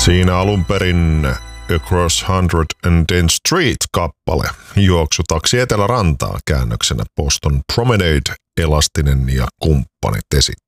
Siinä alun perin Across 110th Street-kappale, juoksutaksi Etelärantaa käännöksenä Boston Promenade, Elastinen ja kumppanit esitti.